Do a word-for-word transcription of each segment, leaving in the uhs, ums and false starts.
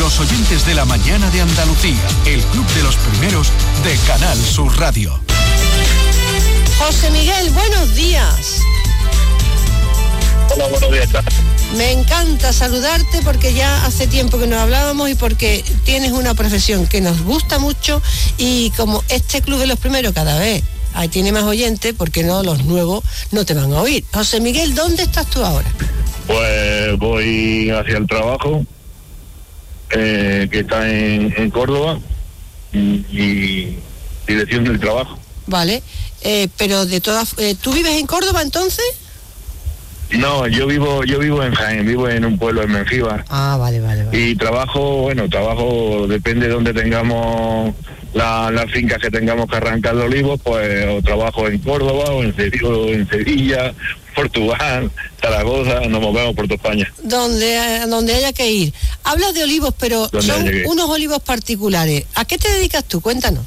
los oyentes de la mañana de Andalucía, el club de los primeros de Canal Sur Radio. José Miguel, buenos días. Hola, buenos días. Me encanta saludarte porque ya hace tiempo que nos hablábamos y porque tienes una profesión que nos gusta mucho, y como este club de los primeros cada vez ahí tiene más oyentes, porque no, los nuevos no te van a oír. José Miguel, ¿dónde estás tú ahora? Pues voy hacia el trabajo, eh, que está en, en Córdoba, y, y dirección del trabajo. Vale, eh, pero de todas... Eh, ¿tú vives en Córdoba entonces? No, yo vivo yo vivo en Jaén, vivo en un pueblo en Mengíbar. Ah, vale, vale, vale. Y trabajo, bueno, trabajo, depende de donde tengamos la, las fincas que tengamos que arrancar de olivos, pues o trabajo en Córdoba, o en, o en Sevilla, Portugal, Zaragoza, nos movemos por toda España. Donde, donde haya que ir. Hablas de olivos, pero son unos olivos particulares. ¿A qué te dedicas tú? Cuéntanos.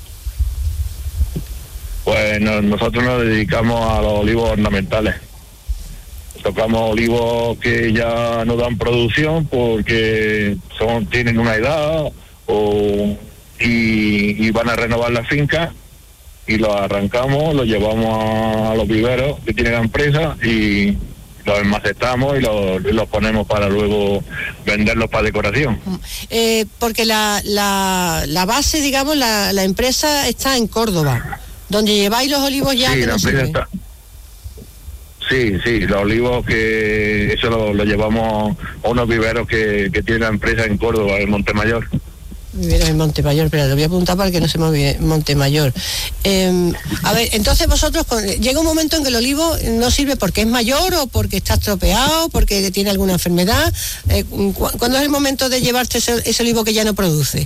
Pues no, nosotros nos dedicamos a los olivos ornamentales. Tocamos olivos que ya no dan producción porque son tienen una edad o y, y van a renovar la finca, y los arrancamos, los llevamos a, a los viveros que tiene la empresa y los enmacetamos y los, los ponemos para luego venderlos para decoración. Eh, porque la, la, la base, digamos, la, la empresa está en Córdoba, donde lleváis los olivos ya. Sí, que la no empresa está... Sí, sí, los olivos que eso lo, lo llevamos a unos viveros que, que tiene la empresa en Córdoba, en Montemayor. Viveros en Montemayor, pero lo voy a apuntar para que no se me olvide, Montemayor. Eh, a ver, entonces vosotros, llega un momento en que el olivo no sirve porque es mayor o porque está estropeado, porque tiene alguna enfermedad. Eh, ¿Cuándo es el momento de llevarte ese, ese olivo que ya no produce?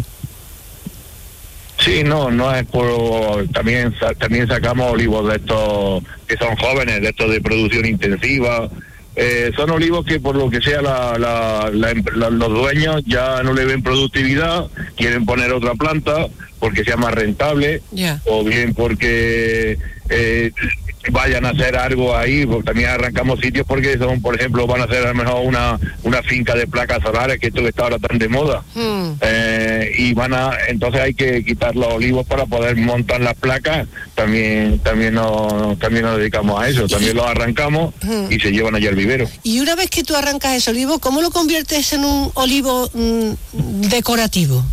Sí, no, no es por... También también sacamos olivos de estos que son jóvenes, de estos de producción intensiva. Eh, son olivos que por lo que sea la, la, la, la, los dueños ya no le ven productividad, quieren poner otra planta porque sea más rentable, yeah. O bien porque eh, vayan a hacer algo ahí, porque también arrancamos sitios porque son, por ejemplo, van a hacer a lo mejor una, una finca de placas solares, que esto que está ahora tan de moda, mm. eh, y van a, entonces hay que quitar los olivos para poder montar las placas. También también nos, también nos dedicamos a eso, también los arrancamos mm. y se llevan allá al vivero. Y una vez que tú arrancas ese olivo, ¿cómo lo conviertes en un olivo mm, decorativo?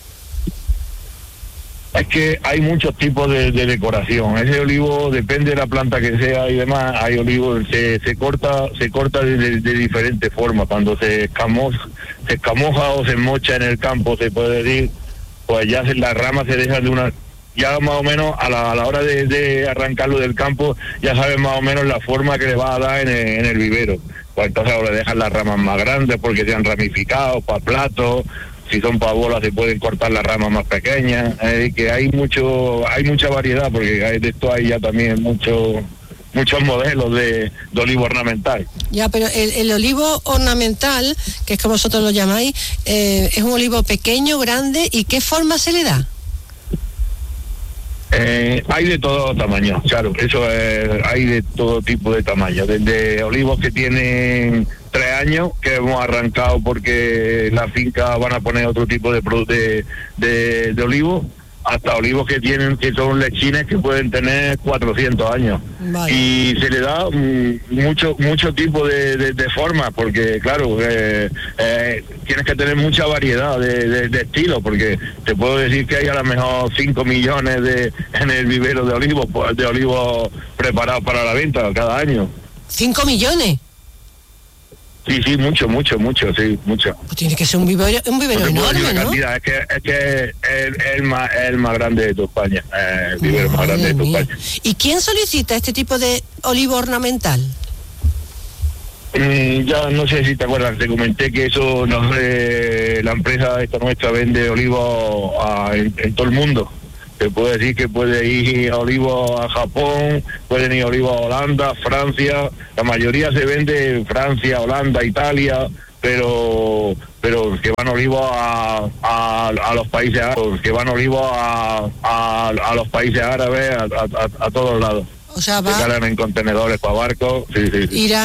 Es que hay muchos tipos de, de decoración. Ese olivo depende de la planta que sea y demás. Hay olivos se se corta se corta de, de, de diferentes formas. Cuando se escamoja, se escamoja o se mocha en el campo, se puede decir, pues ya se, las ramas se dejan de una, ya más o menos a la, a la hora de, de arrancarlo del campo, ya sabes más o menos la forma que le va a dar en el, en el vivero. Pues entonces ahora le dejan las ramas más grandes porque se han ramificado para platos. Si son para bolas se pueden cortar las ramas más pequeñas, eh, que hay mucho, hay mucha variedad, porque hay, de esto hay ya también mucho, muchos modelos de, de olivo ornamental. Ya, pero el, el olivo ornamental, que es como vosotros lo llamáis, eh, es un olivo pequeño, grande, ¿y qué forma se le da? Eh, hay de todo tamaño, claro, eso es, hay de todo tipo de tamaño, desde olivos que tienen tres años, que hemos arrancado porque la finca van a poner otro tipo de de, de, de olivos, hasta olivos que tienen, que son lechines que pueden tener cuatrocientos años. Vale. Y se le da um, mucho mucho tipo de, de, de formas, porque claro, eh, eh, tienes que tener mucha variedad de, de, de estilos, porque te puedo decir que hay a lo mejor cinco millones de en el vivero de olivos, de olivos preparados para la venta cada año. ¿cinco millones? Sí, sí, mucho, mucho, mucho, sí, mucho. Pues tiene que ser un vivero, un vivero enorme, ¿no? Cantidad, es que es que es el, el, más, el más grande de toda España, el vivero más grande de toda España. ¿Y quién solicita este tipo de olivo ornamental? Mm, ya no sé si te acuerdas, te comenté que eso, no sé, la empresa esta nuestra vende olivos a, en, en todo el mundo. Te puedo decir que puede ir olivos a Japón, pueden ir olivos a Holanda, Francia, la mayoría se vende en Francia, Holanda, Italia, pero pero que van olivos a, a, a los países árabes, que van olivos a, a, a los países árabes, a, a, a todos lados. O sea, va... que salen en contenedores para barcos, sí, sí, sí. Irá